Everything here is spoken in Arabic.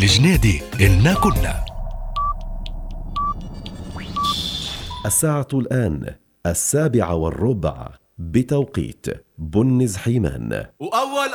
الجنيدي إنا كنا. الساعة الآن 7:15 بتوقيت بنز حيمان.